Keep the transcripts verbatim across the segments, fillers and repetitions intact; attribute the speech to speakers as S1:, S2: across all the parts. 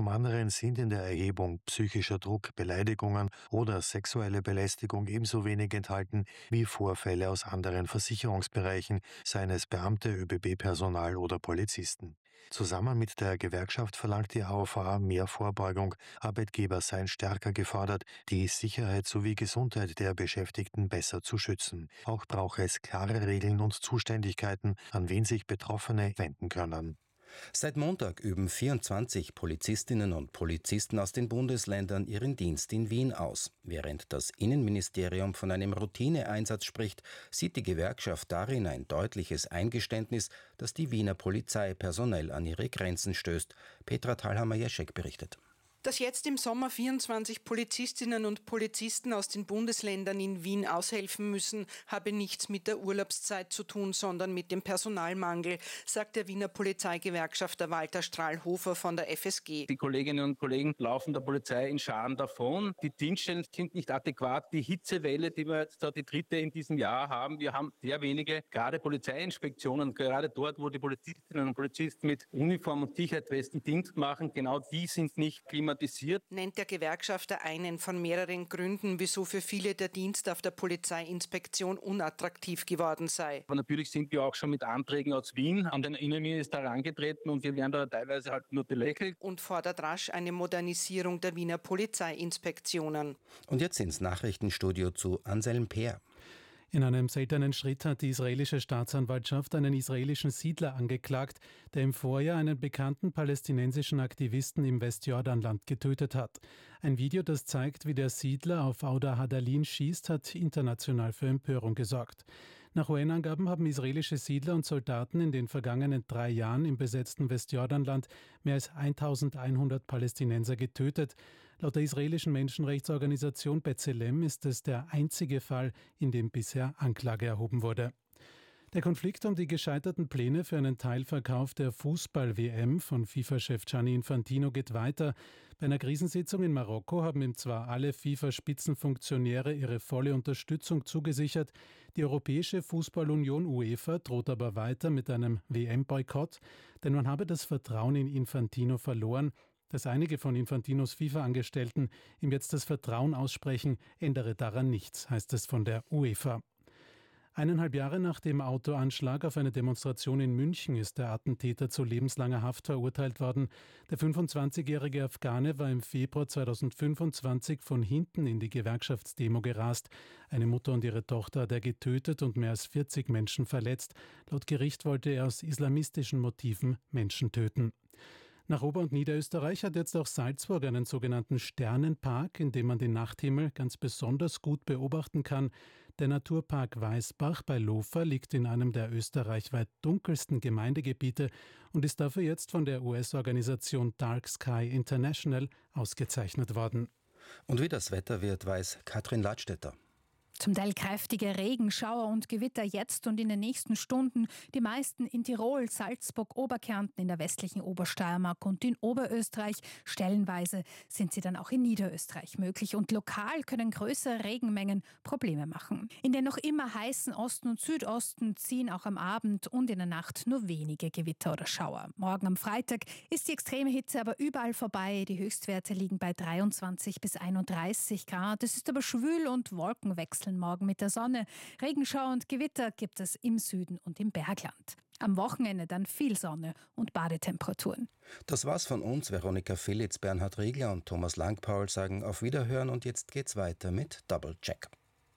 S1: anderen sind in der Erhebung psychischer Druck, Beleidigungen oder sexuelle Belästigung ebenso wenig enthalten wie Vorfälle aus anderen Versicherungsbereichen, seien es Beamte, ÖBB-Personal oder Polizisten. Zusammen mit der Gewerkschaft verlangt die A O V mehr Vorbeugung. Arbeitgeber seien stärker gefordert, die Sicherheit sowie Gesundheit der Beschäftigten besser zu schützen. Auch brauche es klare Regeln und Zuständigkeiten, an wen sich Betroffene wenden können.
S2: Seit Montag üben vierundzwanzig Polizistinnen und Polizisten aus den Bundesländern ihren Dienst in Wien aus. Während das Innenministerium von einem Routineeinsatz spricht, sieht die Gewerkschaft darin ein deutliches Eingeständnis, dass die Wiener Polizei personell an ihre Grenzen stößt. Petra Thalhammer-Jeschek berichtet.
S3: Dass jetzt im Sommer vierundzwanzig Polizistinnen und Polizisten aus den Bundesländern in Wien aushelfen müssen, habe nichts mit der Urlaubszeit zu tun, sondern mit dem Personalmangel, sagt der Wiener Polizeigewerkschafter Walter Strahlhofer von der F S G.
S4: Die Kolleginnen und Kollegen laufen der Polizei in Scharen davon. Die Dienststellen sind nicht adäquat. Die Hitzewelle, die wir jetzt da die dritte in diesem Jahr haben, wir haben sehr wenige, gerade Polizeiinspektionen, gerade dort, wo die Polizistinnen und Polizisten mit Uniform und Sicherheitswesten Dienst machen, genau die sind nicht klimatisiert.
S3: Nennt der Gewerkschafter einen von mehreren Gründen, wieso für viele der Dienst auf der Polizeiinspektion unattraktiv geworden sei.
S4: Aber natürlich sind wir auch schon mit Anträgen aus Wien an den Innenminister herangetreten und wir werden da teilweise halt nur belächelt.
S3: Und fordert rasch eine Modernisierung der Wiener Polizeiinspektionen.
S2: Und jetzt ins Nachrichtenstudio zu Anselm Peer.
S5: In einem seltenen Schritt hat die israelische Staatsanwaltschaft einen israelischen Siedler angeklagt, der im Vorjahr einen bekannten palästinensischen Aktivisten im Westjordanland getötet hat. Ein Video, das zeigt, wie der Siedler auf Auda Hadalin schießt, hat international für Empörung gesorgt. Nach U N-Angaben haben israelische Siedler und Soldaten in den vergangenen drei Jahren im besetzten Westjordanland mehr als eintausendeinhundert Palästinenser getötet. Laut der israelischen Menschenrechtsorganisation B'Tselem ist es der einzige Fall, in dem bisher Anklage erhoben wurde. Der Konflikt um die gescheiterten Pläne für einen Teilverkauf der Fußball-W M von FIFA-Chef Gianni Infantino geht weiter. Bei einer Krisensitzung in Marokko haben ihm zwar alle FIFA-Spitzenfunktionäre ihre volle Unterstützung zugesichert, die Europäische Fußballunion UEFA droht aber weiter mit einem W M-Boykott, denn man habe das Vertrauen in Infantino verloren. Dass einige von Infantinos FIFA-Angestellten ihm jetzt das Vertrauen aussprechen, ändere daran nichts, heißt es von der UEFA. Eineinhalb Jahre nach dem Autoanschlag auf eine Demonstration in München ist der Attentäter zu lebenslanger Haft verurteilt worden. Der fünfundzwanzigjährige Afghane war im Februar zweitausendfünfundzwanzig von hinten in die Gewerkschaftsdemo gerast. Eine Mutter und ihre Tochter hat er getötet und mehr als vierzig Menschen verletzt. Laut Gericht wollte er aus islamistischen Motiven Menschen töten. Nach Ober- und Niederösterreich hat jetzt auch Salzburg einen sogenannten Sternenpark, in dem man den Nachthimmel ganz besonders gut beobachten kann. Der Naturpark Weißbach bei Lofer liegt in einem der österreichweit dunkelsten Gemeindegebiete und ist dafür jetzt von der U S-Organisation Dark Sky International ausgezeichnet worden.
S2: Und wie das Wetter wird, weiß Katrin Ladstätter.
S6: Zum Teil kräftige Regenschauer und Gewitter jetzt und in den nächsten Stunden. Die meisten in Tirol, Salzburg, Oberkärnten, in der westlichen Obersteiermark und in Oberösterreich. Stellenweise sind sie dann auch in Niederösterreich möglich. Und lokal können größere Regenmengen Probleme machen. In den noch immer heißen Osten und Südosten ziehen auch am Abend und in der Nacht nur wenige Gewitter oder Schauer. Morgen am Freitag ist die extreme Hitze aber überall vorbei. Die Höchstwerte liegen bei dreiundzwanzig bis einunddreißig Grad. Es ist aber schwül und Wolkenwechsel morgen mit der Sonne. Regenschauer und Gewitter gibt es im Süden und im Bergland. Am Wochenende dann viel Sonne und Badetemperaturen.
S2: Das war's von uns. Veronika Philitz, Bernhard Riegler und Thomas Langpaul sagen auf Wiederhören und jetzt geht's weiter mit Double Check.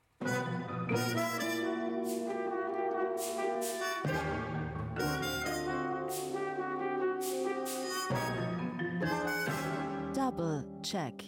S7: Double Check.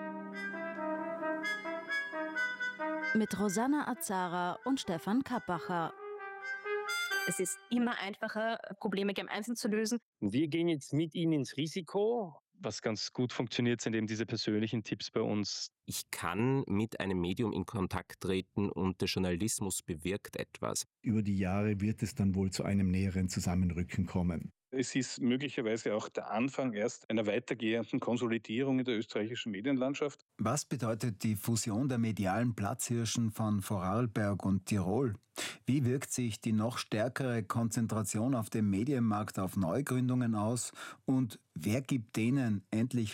S7: Mit Rosanna Azara und Stefan Kappacher.
S8: Es ist immer einfacher, Probleme gemeinsam zu lösen.
S9: Wir gehen jetzt mit Ihnen ins Risiko.
S10: Was ganz gut funktioniert, sind eben diese persönlichen Tipps bei uns.
S11: Ich kann mit einem Medium in Kontakt treten und der Journalismus bewirkt etwas.
S12: Über die Jahre wird es dann wohl zu einem näheren Zusammenrücken kommen.
S13: Es ist möglicherweise auch der Anfang erst einer weitergehenden Konsolidierung in der österreichischen Medienlandschaft.
S14: Was bedeutet die Fusion der medialen Platzhirschen von Vorarlberg und Tirol? Wie wirkt sich die noch stärkere Konzentration auf dem Medienmarkt auf Neugründungen aus? Und wer gibt denen endlich